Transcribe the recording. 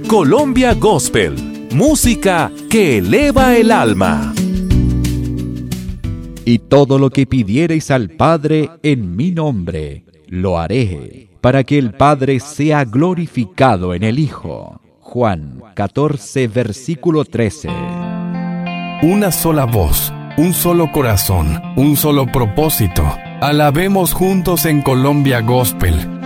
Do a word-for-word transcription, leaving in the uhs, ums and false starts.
Colombia Gospel, música que eleva el alma. Y todo lo que pidiereis al Padre en mi nombre, lo haré, para que el Padre sea glorificado en el Hijo. Juan catorce, versículo trece. Una sola voz, un solo corazón, un solo propósito. Alabemos juntos en Colombia Gospel.